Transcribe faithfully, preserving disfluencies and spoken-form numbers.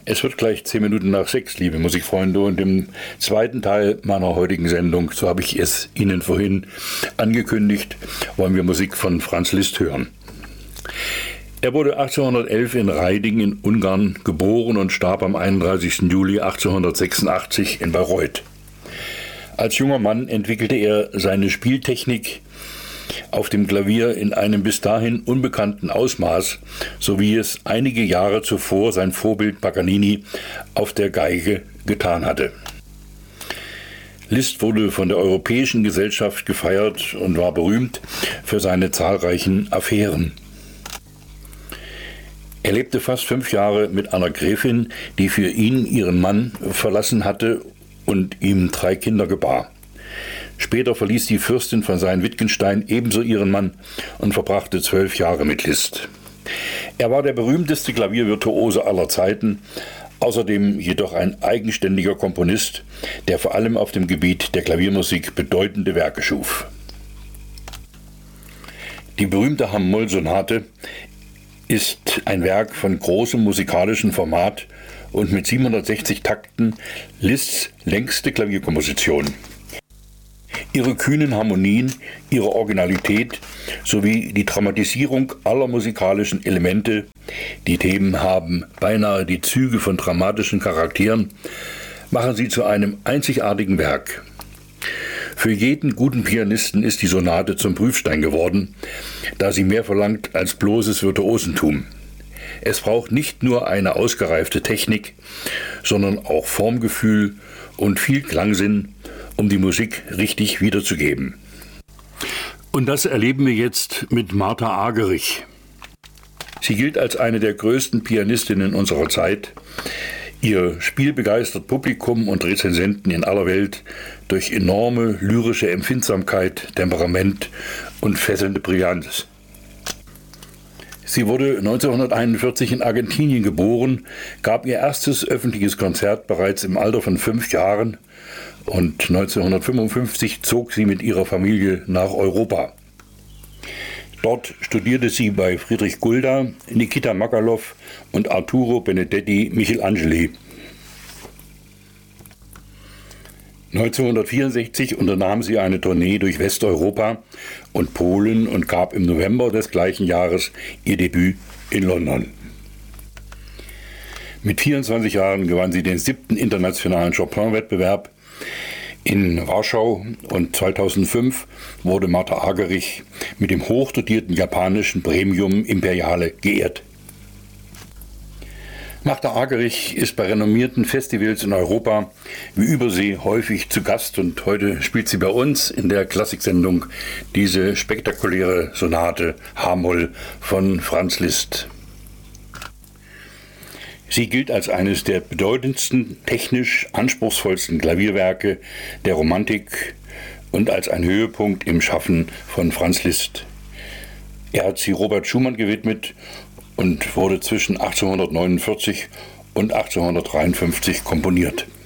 Es wird gleich zehn Minuten nach sechs, liebe Musikfreunde, und im zweiten Teil meiner heutigen Sendung, so habe ich es Ihnen vorhin angekündigt, wollen wir Musik von Franz Liszt hören. Er wurde achtzehnhundertelf in Raiding in Ungarn geboren und starb am einunddreißigsten Juli achtzehnhundertsechsundachtzig in Bayreuth. Als junger Mann entwickelte er seine Spieltechnik auf dem Klavier in einem bis dahin unbekannten Ausmaß, so wie es einige Jahre zuvor sein Vorbild Paganini auf der Geige getan hatte. Liszt wurde von der Europäischen Gesellschaft gefeiert und war berühmt für seine zahlreichen Affären. Er lebte fast fünf Jahre mit einer Gräfin, die für ihn ihren Mann verlassen hatte und ihm drei Kinder gebar. Später verließ die Fürstin von Sayn-Wittgenstein ebenso ihren Mann und verbrachte zwölf Jahre mit Liszt. Er war der berühmteste Klaviervirtuose aller Zeiten, außerdem jedoch ein eigenständiger Komponist, der vor allem auf dem Gebiet der Klaviermusik bedeutende Werke schuf. Die berühmte Hamm-Moll-Sonate ist ein Werk von großem musikalischen Format und mit siebenhundertsechzig Takten Liszts längste Klavierkomposition. Ihre kühnen Harmonien, ihre Originalität sowie die Dramatisierung aller musikalischen Elemente, die Themen haben beinahe die Züge von dramatischen Charakteren, machen sie zu einem einzigartigen Werk. Für jeden guten Pianisten ist die Sonate zum Prüfstein geworden, da sie mehr verlangt als bloßes Virtuosentum. Es braucht nicht nur eine ausgereifte Technik, sondern auch Formgefühl und viel Klangsinn, um die Musik richtig wiederzugeben. Und das erleben wir jetzt mit Martha Argerich. Sie gilt als eine der größten Pianistinnen unserer Zeit. Ihr Spiel begeistert Publikum und Rezensenten in aller Welt durch enorme lyrische Empfindsamkeit, Temperament und fesselnde Brillanz. Sie wurde neunzehnhunderteinundvierzig in Argentinien geboren, gab ihr erstes öffentliches Konzert bereits im Alter von fünf Jahren und neunzehnhundertfünfundfünfzig zog sie mit ihrer Familie nach Europa. Dort studierte sie bei Friedrich Gulda, Nikita Makalow und Arturo Benedetti Michelangeli. neunzehnhundertvierundsechzig unternahm sie eine Tournee durch Westeuropa und Polen und gab im November des gleichen Jahres ihr Debüt in London. Mit vierundzwanzig Jahren gewann sie den siebten internationalen Chopin-Wettbewerb in Warschau und zweitausendfünf wurde Martha Argerich mit dem hochdotierten japanischen Premium Imperiale geehrt. Martha Argerich ist bei renommierten Festivals in Europa wie Übersee häufig zu Gast und heute spielt sie bei uns in der Klassiksendung diese spektakuläre Sonate H-Moll von Franz Liszt. Sie gilt als eines der bedeutendsten, technisch anspruchsvollsten Klavierwerke der Romantik und als ein Höhepunkt im Schaffen von Franz Liszt. Er hat sie Robert Schumann gewidmet und wurde zwischen achtzehnhundertneunundvierzig und achtzehnhundertdreiundfünfzig komponiert.